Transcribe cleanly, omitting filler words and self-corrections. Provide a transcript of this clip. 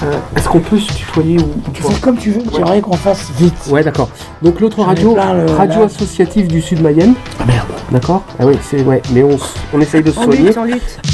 Est-ce qu'on peut se tutoyer ou Tu fais comme tu veux, j'aimerais qu'on fasse vite. Ouais, d'accord. Donc l'autre radio, radio associative du Sud Mayenne. Ah merde. D'accord. Ah oui, c'est ouais, mais on essaye de se soigner. On lutte.